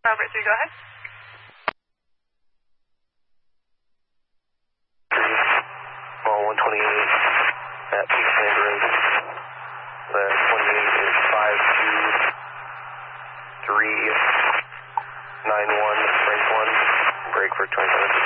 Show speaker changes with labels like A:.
A: Robert 3, go ahead.
B: 128 at Peak Sand Road. The 28 is 52391, break 1, break for 27.